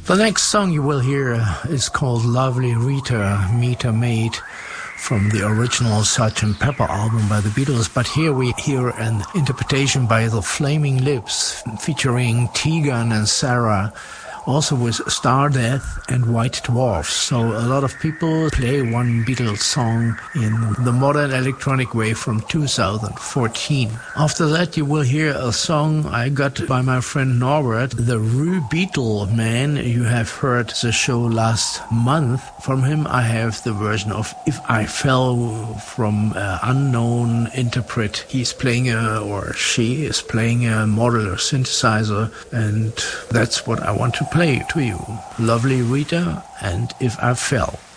The next song you will hear is called Lovely Rita, Meter Maid, from the original Sgt. Pepper album by the Beatles, but here we hear an interpretation by the Flaming Lips featuring Tegan and Sarah, also with Stardeath and White Dwarfs. So a lot of people play one Beatles song in the modern electronic way from 2014. After that you will hear a song I got by my friend Norbert, the Rue Beetle Man. You have heard the show last month. From him I have the version of If I Fell from an unknown interpret. He's playing or she is playing a modular synthesizer, and that's what I want to play to you. Lovely Rita and If I Fell.